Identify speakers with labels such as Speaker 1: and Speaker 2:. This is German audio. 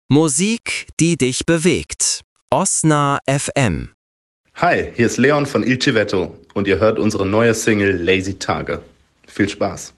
Speaker 1: Musik, die dich bewegt. Osna FM.
Speaker 2: Hi, hier ist Leon von Il Civetto und ihr hört unsere neue Single Lazy Tage. Viel Spaß.